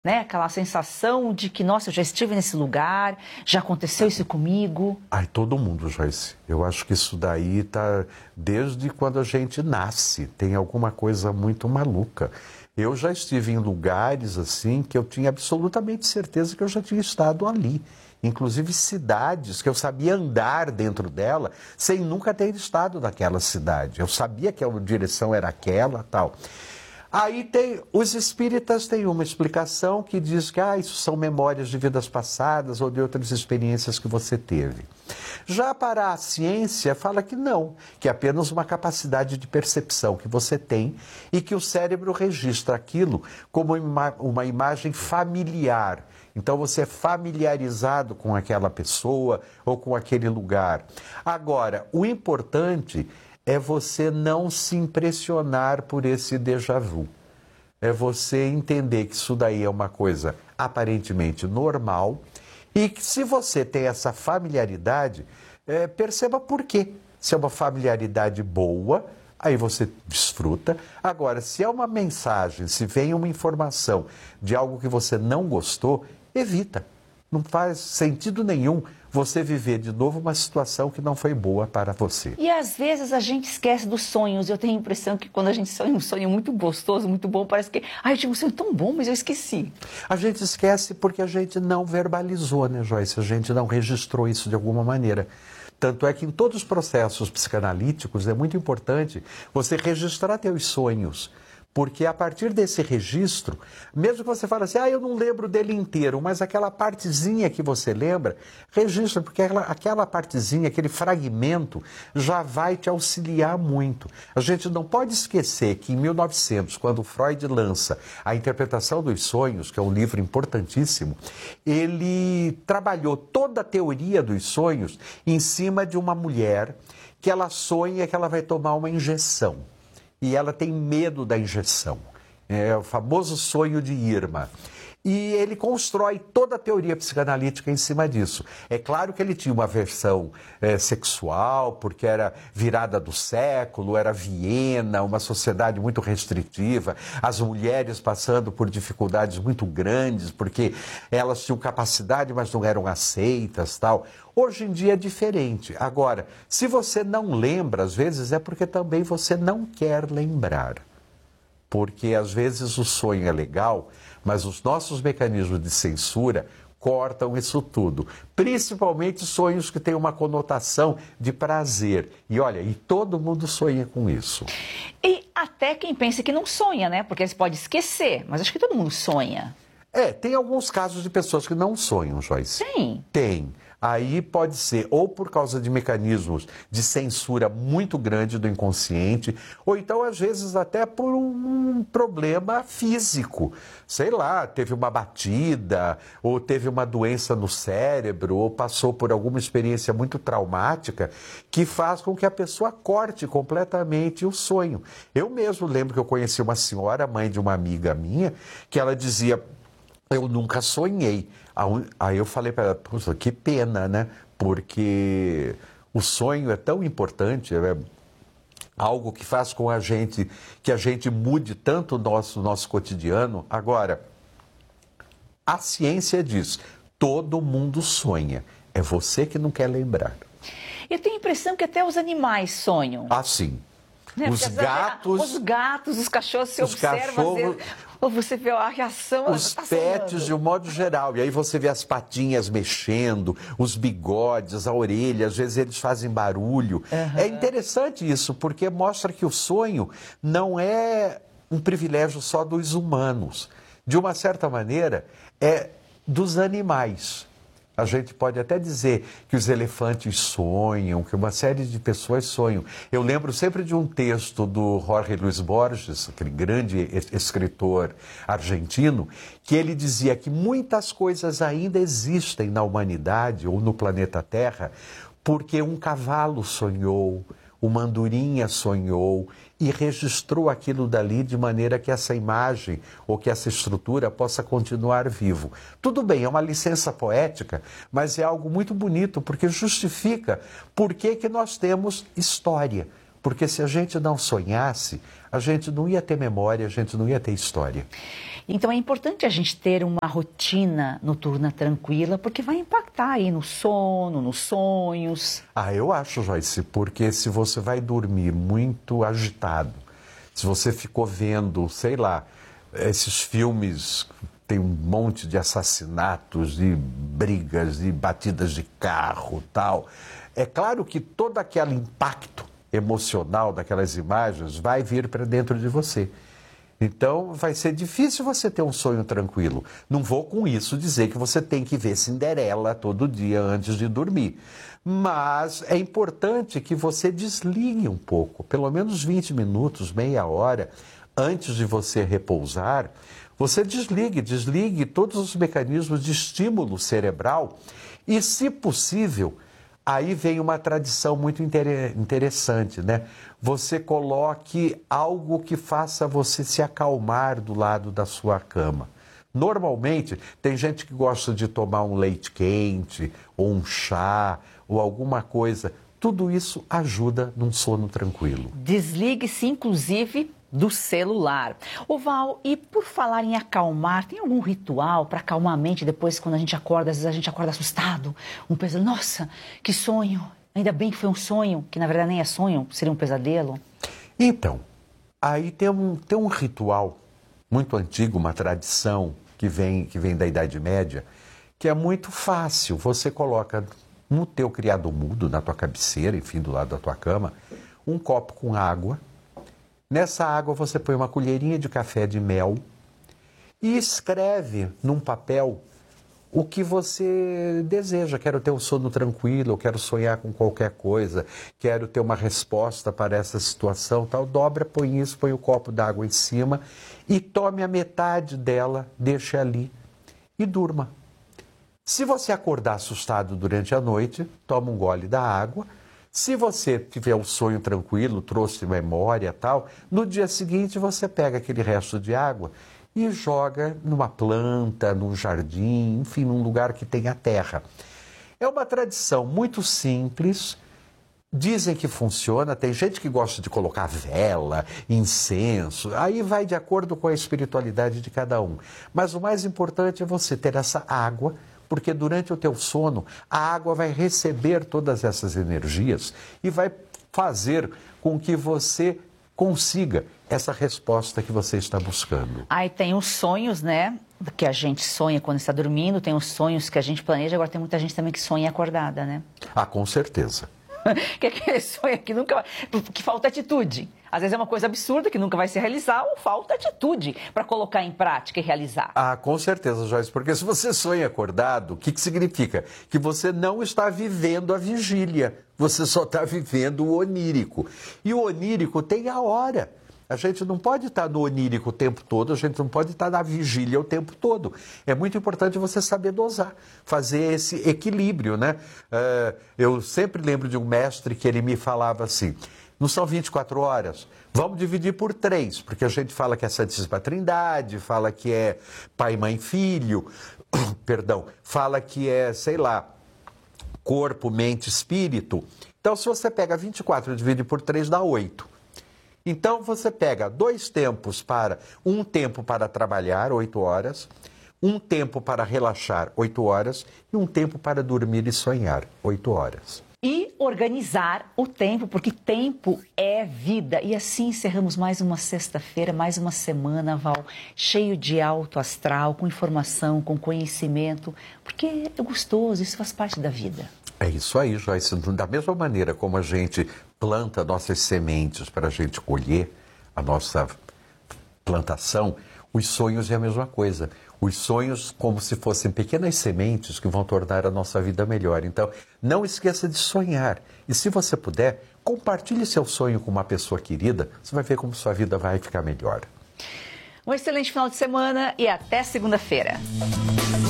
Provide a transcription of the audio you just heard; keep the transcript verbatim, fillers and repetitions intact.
né? Aquela sensação de que, nossa, eu já estive nesse lugar, já aconteceu isso comigo. Ai, todo mundo, Joyce. Eu acho que isso daí tá desde quando a gente nasce. Tem alguma coisa muito maluca. Eu já estive em lugares assim que eu tinha absolutamente certeza que eu já tinha estado ali. Inclusive cidades que eu sabia andar dentro dela sem nunca ter estado naquela cidade. Eu sabia que a direção era aquela, tal. Aí tem, os espíritas têm uma explicação que diz que ah, isso são memórias de vidas passadas ou de outras experiências que você teve. Já para a ciência fala que não, que é apenas uma capacidade de percepção que você tem e que o cérebro registra aquilo como uma, uma imagem familiar. Então você é familiarizado com aquela pessoa ou com aquele lugar. Agora, o importante é você não se impressionar por esse déjà vu. É você entender que isso daí é uma coisa aparentemente normal e que se você tem essa familiaridade, é, perceba por quê. Se é uma familiaridade boa, aí você desfruta. Agora, se é uma mensagem, se vem uma informação de algo que você não gostou, evita. Não faz sentido nenhum você viver de novo uma situação que não foi boa para você. E às vezes a gente esquece dos sonhos. Eu tenho a impressão que quando a gente sonha um sonho muito gostoso, muito bom, parece que... Ai, eu tive um sonho tão bom, mas eu esqueci. A gente esquece porque a gente não verbalizou, né, Joyce? A gente não registrou isso de alguma maneira. Tanto é que em todos os processos psicanalíticos é muito importante você registrar teus sonhos. Porque a partir desse registro, mesmo que você fale assim, ah, eu não lembro dele inteiro, mas aquela partezinha que você lembra, registra, porque aquela, aquela partezinha, aquele fragmento, já vai te auxiliar muito. A gente não pode esquecer que em mil e novecentos, quando Freud lança A Interpretação dos Sonhos, que é um livro importantíssimo, ele trabalhou toda a teoria dos sonhos em cima de uma mulher que ela sonha que ela vai tomar uma injeção. E ela tem medo da injeção. É o famoso sonho de Irma. E ele constrói toda a teoria psicanalítica em cima disso. É claro que ele tinha uma versão é, sexual, porque era virada do século, era Viena, uma sociedade muito restritiva, as mulheres passando por dificuldades muito grandes, porque elas tinham capacidade, mas não eram aceitas, tal. Hoje em dia é diferente. Agora, se você não lembra, às vezes, é porque também você não quer lembrar. Porque, às vezes, o sonho é legal, mas os nossos mecanismos de censura cortam isso tudo. Principalmente sonhos que têm uma conotação de prazer. E, olha, e todo mundo sonha com isso. E até quem pensa que não sonha, né? Porque você pode esquecer, mas acho que todo mundo sonha. É, tem alguns casos de pessoas que não sonham, Joyce. Tem. Tem. Aí pode ser ou por causa de mecanismos de censura muito grande do inconsciente, ou então, às vezes, até por um problema físico. Sei lá, teve uma batida, ou teve uma doença no cérebro, ou passou por alguma experiência muito traumática, que faz com que a pessoa corte completamente o sonho. Eu mesmo lembro que eu conheci uma senhora, mãe de uma amiga minha, que ela dizia... Eu nunca sonhei. Aí eu falei para ela, poxa, que pena, né? Porque o sonho é tão importante, é algo que faz com a gente, que a gente mude tanto o nosso, nosso cotidiano. Agora, a ciência diz, todo mundo sonha. É você que não quer lembrar. Eu tenho a impressão que até os animais sonham. Ah, sim. Né? Os Porque, gatos... Os gatos, os cachorros, você os observa, cachorros, ou você vê a reação... Os tá pets de um modo geral. E aí você vê as patinhas mexendo, os bigodes, a orelha, às vezes eles fazem barulho. Uhum. É interessante isso, porque mostra que o sonho não é um privilégio só dos humanos. De uma certa maneira, é dos animais. A gente pode até dizer que os elefantes sonham, que uma série de pessoas sonham. Eu lembro sempre de um texto do Jorge Luis Borges, aquele grande escritor argentino, que ele dizia que muitas coisas ainda existem na humanidade ou no planeta Terra porque um cavalo sonhou, uma andorinha sonhou e registrou aquilo dali de maneira que essa imagem ou que essa estrutura possa continuar vivo. Tudo bem, é uma licença poética, mas é algo muito bonito porque justifica por que que nós temos história. Porque se a gente não sonhasse, a gente não ia ter memória, a gente não ia ter história. Então é importante a gente ter uma rotina noturna tranquila, porque vai impactar aí no sono, nos sonhos. Ah, eu acho, Joyce, porque se você vai dormir muito agitado, se você ficou vendo, sei lá, esses filmes, tem um monte de assassinatos, de brigas, de batidas de carro, tal, é claro que todo aquele impacto emocional daquelas imagens vai vir para dentro de você. Então, vai ser difícil você ter um sonho tranquilo. Não vou com isso dizer que você tem que ver Cinderela todo dia antes de dormir. Mas é importante que você desligue um pouco, pelo menos vinte minutos, meia hora, antes de você repousar. Você desligue, desligue todos os mecanismos de estímulo cerebral e, se possível, aí vem uma tradição muito interessante, né? Você coloque algo que faça você se acalmar do lado da sua cama. Normalmente, tem gente que gosta de tomar um leite quente, ou um chá, ou alguma coisa. Tudo isso ajuda num sono tranquilo. Desligue-se, inclusive, do celular. Ô Val, e por falar em acalmar, tem algum ritual para acalmar a mente depois quando a gente acorda? Às vezes a gente acorda assustado, um pesadelo. Nossa, que sonho! Ainda bem que foi um sonho, que na verdade nem é sonho, seria um pesadelo. Então, aí tem um, tem um ritual muito antigo, uma tradição que vem, que vem da Idade Média, que é muito fácil. Você coloca no teu criado mudo, na tua cabeceira, enfim, do lado da tua cama, um copo com água. Nessa água você põe uma colherinha de café de mel e escreve num papel o que você deseja. Quero ter um sono tranquilo, eu quero sonhar com qualquer coisa, quero ter uma resposta para essa situação, tal. Dobra, põe isso, põe o copo d'água em cima e tome a metade dela, deixe ali e durma. Se você acordar assustado durante a noite, toma um gole da água. Se você tiver um sonho tranquilo, trouxe memória e tal, no dia seguinte você pega aquele resto de água e joga numa planta, num jardim, enfim, num lugar que tenha terra. É uma tradição muito simples, dizem que funciona, tem gente que gosta de colocar vela, incenso, aí vai de acordo com a espiritualidade de cada um. Mas o mais importante é você ter essa água, porque durante o teu sono, a água vai receber todas essas energias e vai fazer com que você consiga essa resposta que você está buscando. Aí tem os sonhos, né, que a gente sonha quando está dormindo, tem os sonhos que a gente planeja, agora tem muita gente também que sonha acordada, né? Ah, com certeza. Que é aquele sonho que nunca vai... que falta atitude. Às vezes é uma coisa absurda que nunca vai se realizar ou falta atitude para colocar em prática e realizar. Ah, com certeza, Joyce, porque se você sonha acordado, o que, que significa? Que você não está vivendo a vigília, você só está vivendo o onírico. E o onírico tem a hora. A gente não pode estar no onírico o tempo todo, a gente não pode estar na vigília o tempo todo. É muito importante você saber dosar, fazer esse equilíbrio, né? Uh, eu sempre lembro de um mestre que ele me falava assim, não são vinte e quatro horas, vamos dividir por três, porque a gente fala que é Santíssima Trindade, fala que é pai, mãe, filho, perdão, fala que é, sei lá, corpo, mente, espírito. Então, se você pega vinte e quatro e divide por três, dá oito. Então, você pega dois tempos para, um tempo para trabalhar, oito horas, um tempo para relaxar, oito horas, e um tempo para dormir e sonhar, oito horas. E organizar o tempo, porque tempo é vida. E assim encerramos mais uma sexta-feira, mais uma semana, Val, cheio de alto astral, com informação, com conhecimento, porque é gostoso, isso faz parte da vida. É isso aí, Joyce. Da mesma maneira como a gente planta nossas sementes para a gente colher a nossa plantação, os sonhos é a mesma coisa. Os sonhos como se fossem pequenas sementes que vão tornar a nossa vida melhor. Então, não esqueça de sonhar. E se você puder, compartilhe seu sonho com uma pessoa querida. Você vai ver como sua vida vai ficar melhor. Um excelente final de semana e até segunda-feira.